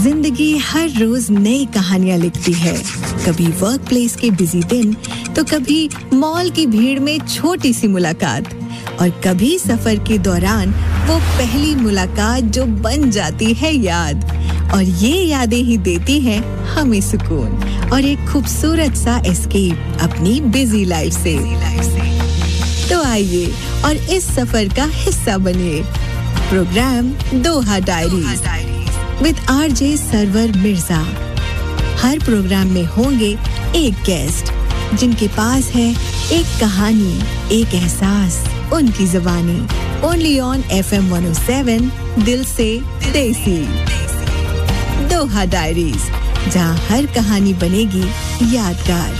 जिंदगी हर रोज नई कहानियां लिखती है। कभी वर्क प्लेस के बिजी दिन, तो कभी मॉल की भीड़ में छोटी सी मुलाकात, और कभी सफर के दौरान वो पहली मुलाकात जो बन जाती है याद। और ये यादें ही देती हैं हमें सुकून और एक खूबसूरत सा एस्केप अपनी बिजी लाइफ से। तो आइए और इस सफर का हिस्सा बनिए। Programme Doha diaries with RJ server Mirza. Her programme में होंगे एक गेस्ट जिनके पास है एक कहानी, एक एहसास, उनकी ज़ुबानी। ओनली ऑन FM 107 दिल से देसी। दोहा डायरीज, जहां हर कहानी बनेगी यादगार।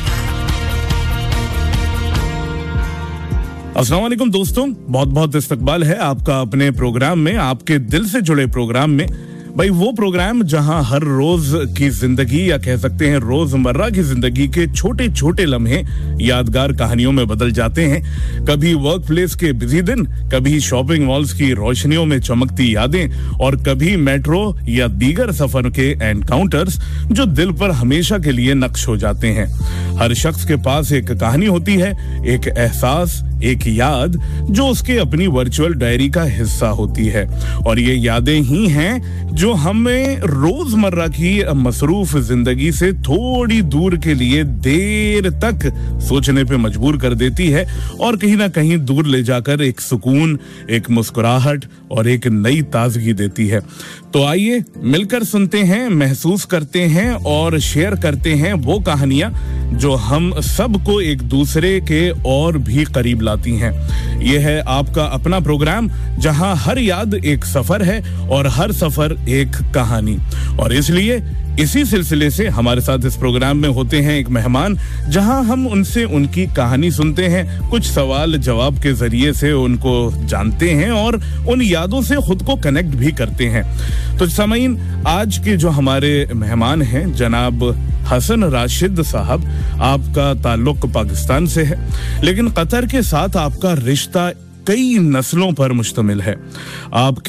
अस्सलाम वालेकुम दोस्तों, बहुत बहुत इस्तकबाल है आपका अपने प्रोग्राम में, आपके दिल से जुड़े प्रोग्राम में। भाई वो प्रोग्राम जहां हर रोज की जिंदगी, या कह सकते हैं रोजमर्रा की जिंदगी के छोटे छोटे लम्हे यादगार कहानियों में बदल जाते हैं। कभी वर्क प्लेस के बिजी दिन, कभी शॉपिंग मॉल्स की रोशनियों में चमकती यादें, और कभी मेट्रो या दीगर सफर के एनकाउंटर्स जो दिल पर हमेशा के लिए नक्श हो जाते हैं। हर शख्स के पास एक कहानी होती है, एक एहसास, एक याद जो उसके अपनी वर्चुअल डायरी का हिस्सा होती है। और ये यादें ही हैं जो हमें रोजमर्रा की मसरूफ जिंदगी से थोड़ी दूर के लिए देर तक सोचने पे मजबूर कर देती है, और कहीं ना कहीं दूर ले जाकर एक सुकून, एक मुस्कुराहट और एक नई ताजगी देती है। तो आइए मिलकर सुनते हैं, महसूस करते हैं और शेयर करते हैं वो कहानियां जो हम सबको एक दूसरे के और भी करीब लाती हैं। यह है आपका अपना प्रोग्राम जहां हर याद एक सफर है और हर सफर एक कहानी। और इसलिए इसी सिलसिले से हमारे साथ इस प्रोग्राम में होते हैं एक मेहमान, जहां हम उनसे उनकी कहानी सुनते हैं, कुछ सवाल जवाब के जरिए से उनको जानते हैं और उन यादों से खुद को कनेक्ट भी करते हैं। तो सामीन, आज के जो हमारे मेहमान हैं जनाब हसन राशिद साहब, आपका ताल्लुक पाकिस्तान से है, लेकिन कतर के साथ आपका रिश्ता कई नस्लों पर मुश्तमिल है। आप